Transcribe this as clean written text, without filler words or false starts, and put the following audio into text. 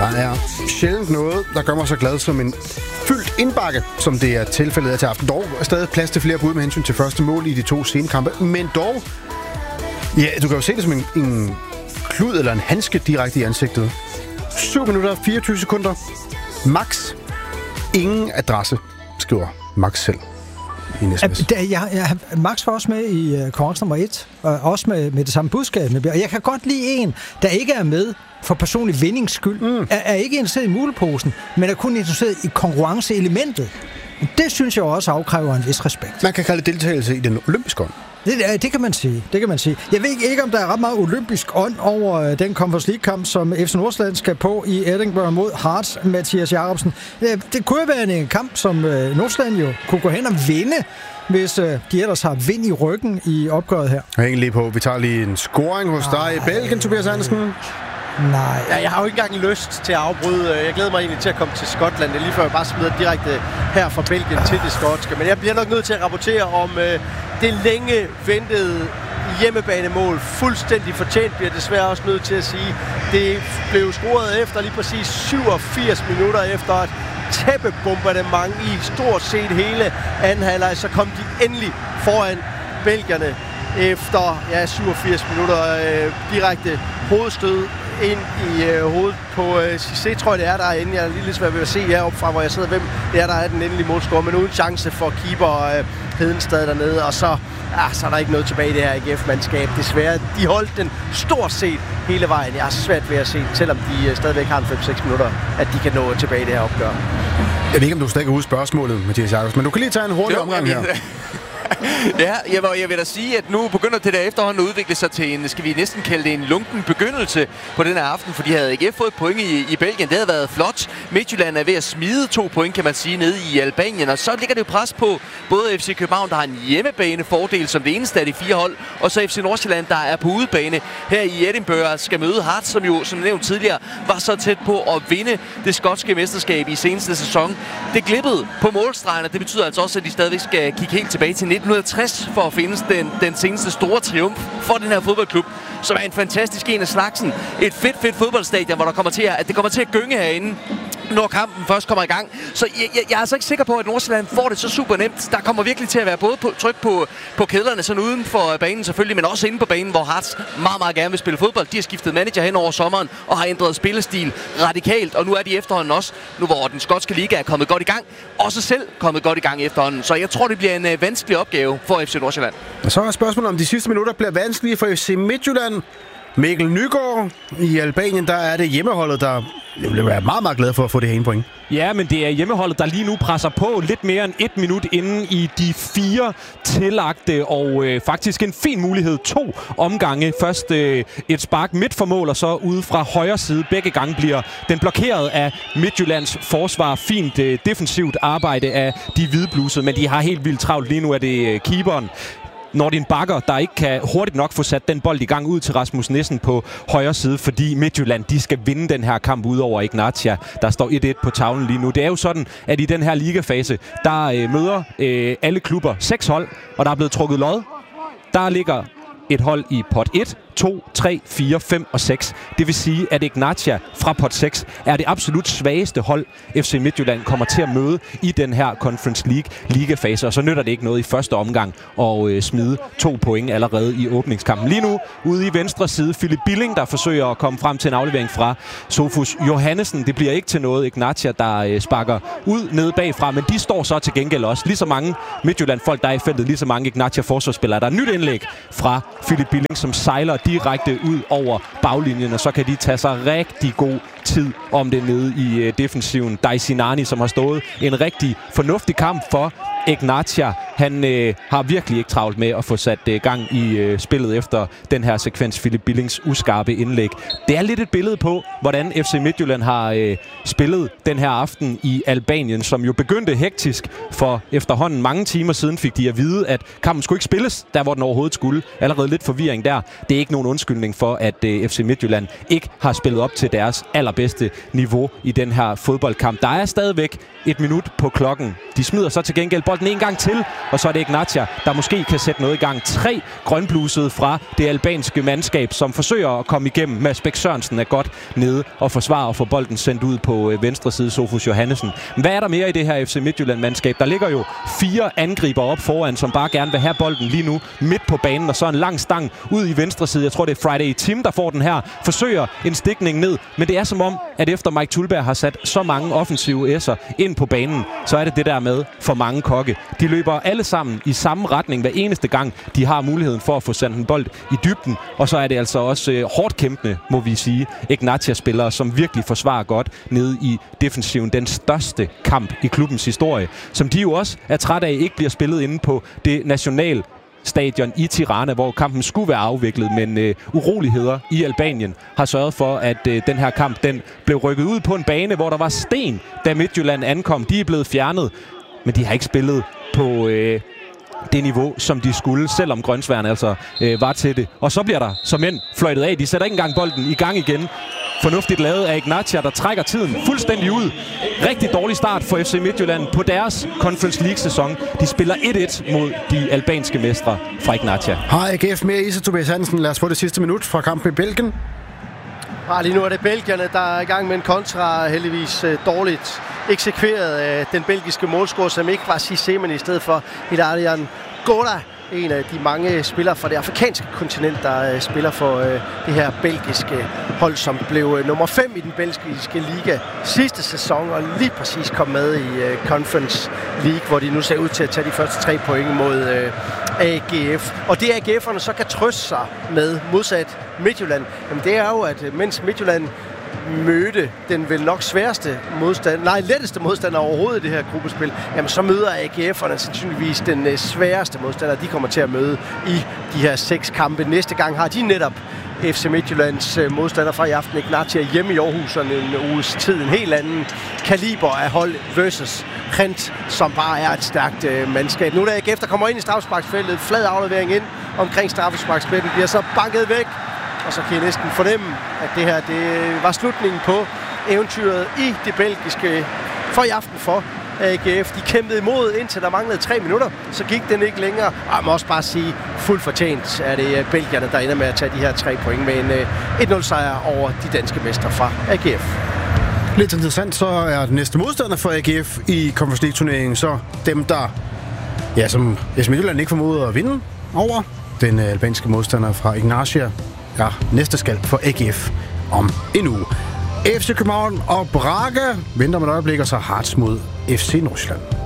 Der er sjældent noget, der gør mig så glad som en fyldt indbakke, som det er tilfældet af til aften. Dog er stadig plads til flere bud med hensyn til første mål i de 2 scenekampe. Men dog, ja, du kan jo se det som en klud eller en handske direkte i ansigtet. 7 minutter, 24 sekunder. Max. Ingen adresse, skriver Max selv. Max var også med i konkurrence nummer 1, og også med det samme budskab. Og jeg kan godt lide en, der ikke er med for personlig vindings skyld, er ikke interesseret i muleposen, men er kun interesseret i konkurrenceelementet. Det synes jeg også afkræver en vis respekt. Man kan kalde det deltagelse i den olympiske ånd. Det kan man sige. Jeg ved ikke, om der er ret meget olympisk ånd over den Conference League-kamp, som FC Nordsjælland skal på i Edinburgh mod Hearts, Mathias Jacobsen. Det kunne være en kamp, som Nordsjælland jo kunne gå hen og vinde, hvis de ellers har vind i ryggen i opgøret her. Jeg hænger lige på. Vi tager lige en scoring hos dig i Belgien, Tobias Andersen. Nej. Ja, jeg har jo ikke engang lyst til at afbryde. Jeg glæder mig egentlig til at komme til Skotland. Det er lige før jeg bare smider direkte her fra Belgien til det skotske. Men jeg bliver nok nødt til at rapportere om det længe ventede hjemmebanemål. Fuldstændig fortjent bliver desværre også nødt til at sige. Det blev scoret efter lige præcis 87 minutter efter et tæppebombardement i stort set hele anden halvleg. Så kom de endelig foran belgierne efter 87 minutter direkte hovedstød ind i hovedet på Cissé, tror jeg det er derinde. Jeg er lige lidt svært ved at se heroppe fra, hvor jeg sidder, hvem det er, der er den endelige målscore, men uden chance for keeper Hedenstad dernede, og så er der ikke noget tilbage i det her AGF-mandskab. Desværre, de holdt den stort set hele vejen. Jeg er svært ved at se, selvom de stadigvæk har en 5-6 minutter, at de kan nå tilbage i det her opgør. Jeg ved ikke, om du stadig kan huske spørgsmålet, Mathias Jacobsen, men du kan lige tage en hurtig omgang her. Ja, jeg vil da sige, at nu begynder det der efterhånden at udvikle sig til en, skal vi næsten kalde det en lunken begyndelse på den her aften, for de havde ikke fået point i Belgien. Det havde været flot. Midtjylland er ved at smide 2 point, kan man sige, nede i Albanien, og så ligger det jo pres på både FC København, der har en hjemmebanefordel som det eneste af de 4 hold, og så FC Nordsjælland, der er på udebane her i Edinburgh, skal møde Hearts, som jo, som nævnt tidligere, var så tæt på at vinde det skotske mesterskab i seneste sæson. Det glippede på målstregen, og det betyder altså også, at de stadigvæk skal kigge helt tilbage til 1960 for at finde den seneste store triumf for den her fodboldklub, som er en fantastisk en af slagsen. Et fedt fodboldstadion, hvor det kommer til at gynge herinde, når kampen først kommer i gang. Så jeg er altså ikke sikker på, at Nordsjælland får det så super nemt. Der kommer virkelig til at være både tryk på kædlerne, sådan uden for banen selvfølgelig, men også inde på banen, hvor Hearts meget, meget gerne vil spille fodbold. De har skiftet manager hen over sommeren og har ændret spillestil radikalt, og nu er de efterhånden også, nu hvor den skotske liga er kommet godt i gang, også selv kommet godt i gang efterhånden. Så jeg tror, det bliver en vanskelig opgave for FC Nordsjælland. Og så er spørgsmålet, om de sidste minutter bliver vanskelige for FC Midtjylland. Mikkel Nygaard i Albanien, der er det hjemmeholdet, der vil være meget, meget glad for at få det her 1 point. Ja, men det er hjemmeholdet, der lige nu presser på lidt mere end 1 minut inden i de 4 tillagte, og faktisk en fin mulighed. 2 omgange. Først et spark midt for mål, og så ude fra højre side. Begge gange bliver den blokeret af Midtjyllands forsvar. Fint defensivt arbejde af de hvidblusede, men de har helt vildt travlt. Lige nu er det keeperen Nordin Bakker, der ikke kan hurtigt nok få sat den bold i gang ud til Rasmus Nissen på højre side, fordi Midtjylland, de skal vinde den her kamp ud over Ignatia. Der står 1-1 på tavlen lige nu. Det er jo sådan, at i den her ligafase, der møder alle klubber 6 hold, og der er blevet trukket lod. Der ligger et hold i pot 1, 2, 3, 4, 5 og 6. Det vil sige, at Ignatia fra pot 6 er det absolut svageste hold, FC Midtjylland kommer til at møde i den her Conference League ligafase. Og så nytter det ikke noget i første omgang at smide 2 point allerede i åbningskampen. Lige nu ude i venstre side, Philip Billing, der forsøger at komme frem til en aflevering fra Sofus Johannesen. Det bliver ikke til noget. Ignatia, der sparker ud nede bagfra, men de står så til gengæld også. Lige så mange Midtjylland-folk, der er i feltet, lige så mange Ignatia-forsvarsspillere. Der er nyt indlæg fra Philip Billing, som sejler direkte ud over baglinjen, og så kan de tage sig rigtig god tid om det nede i defensiven. Daisinani, som har stået en rigtig fornuftig kamp for Ignatia. Han har virkelig ikke travlt med at få sat gang i spillet efter den her sekvens, Philip Billings uskarpe indlæg. Det er lidt et billede på, hvordan FC Midtjylland har spillet den her aften i Albanien, som jo begyndte hektisk, for efterhånden mange timer siden fik de at vide, at kampen skulle ikke spilles, der hvor den overhovedet skulle. Allerede lidt forvirring der. Det er ikke nogen undskyldning for, at FC Midtjylland ikke har spillet op til deres allerbedste niveau i den her fodboldkamp. Der er stadigvæk 1 minut på klokken. De smider så til gengæld bolden en gang til, og så er det Ignatia, der måske kan sætte noget i gang. 3 grønblusede fra det albanske mandskab, som forsøger at komme igennem. Mads Bæk Sørensen er godt nede og forsvarer og få bolden sendt ud på venstre side, Sofus Johannesen. Hvad er der mere i det her FC Midtjylland-mandskab? Der ligger jo 4 angriber op foran, som bare gerne vil have bolden lige nu midt på banen, og så en lang stang ud i venstre side. Jeg tror, det er Friday Tim, der får den her. Forsøger en stikning ned, men det er som om, at efter Mike Tulberg har sat så mange offensive S'er ind på banen, så er det der med for mange kokke. De løber alle sammen i samme retning hver eneste gang, de har muligheden for at få sendt en bold i dybden, og så er det altså også hårdt kæmpende, må vi sige, Ignatia-spillere, som virkelig forsvarer godt nede i defensiven. Den største kamp i klubbens historie, som de jo også er træt af ikke bliver spillet inde på det nationale stadion i Tirana, hvor kampen skulle være afviklet, men uroligheder i Albanien har sørget for, at den her kamp den blev rykket ud på en bane, hvor der var sten, da Midtjylland ankom. De er blevet fjernet, men de har ikke spillet på det niveau, som de skulle, selvom Grønsværen altså var til det. Og så bliver der som mænd fløjtet af. De sætter ikke engang bolden i gang igen. Fornuftigt lavet af Ignatia, der trækker tiden fuldstændig ud. Rigtig dårlig start for FC Midtjylland på deres Conference League-sæson. De spiller 1-1 mod de albanske mestre fra Ignatia. Har AGF mere i sig, Tobias Hansen? Lad os få det sidste minut fra kampen i Belgien. Lige nu er det belgierne, der er i gang med en kontra, heldigvis dårligt eksekveret af den belgiske målscorer, som ikke var Cissé, men i stedet for Hilarion Goda, en af de mange spillere fra det afrikanske kontinent, der spiller for det her belgiske hold, som blev nummer 5 i den belgiske liga sidste sæson, og lige præcis kom med i Conference League, hvor de nu ser ud til at tage de første 3 point mod AGF. Og det AGF'erne så kan trøste sig med, modsat Midtjylland, jamen det er jo, at mens Midtjylland mødte den vel nok letteste modstander overhovedet i det her gruppespil, jamen så møder AGF'erne sandsynligvis den sværeste modstander, de kommer til at møde i de her 6 kampe. Næste gang har de netop FC Midtjyllands modstander fra i aften, Ignatia, hjemme i Aarhus, og en uges tid, en helt anden kaliber af hold versus Rent, som bare er et stærkt mandskab. Nu er der AGF, der kommer ind i straffesparksfeltet, flad aflevering ind omkring straffesparksfeltet, bliver så banket væk. Og så kan jeg næsten fornemme, at det her det var slutningen på eventyret i det belgiske for i aften for AGF. De kæmpede imod, indtil der manglede 3 minutter. Så gik den ikke længere. Og jeg må også bare sige, fuldt fortjent er det belgierne, der ender med at tage de her 3 point med en 1-0-sejr over de danske mestre fra AGF. Lidt interessant, så er den næste modstander for AGF i Conference League-turneringen så dem, der, ja, som FC Midtjylland ikke formoder at vinde over. Den albanske modstander fra Ignatia. Ja, næste skal for AGF om en uge. FC København og Braga venter med et øjeblik, og så Hearts mod FC Nordsjælland.